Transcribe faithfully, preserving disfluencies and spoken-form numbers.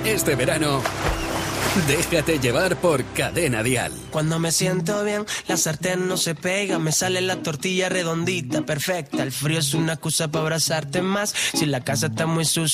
Este verano, déjate llevar por Cadena Dial. Cuando me siento bien, la sartén no se pega, me sale la tortilla redondita, perfecta. El frío es una excusa para abrazarte más. Si la casa está muy sucia,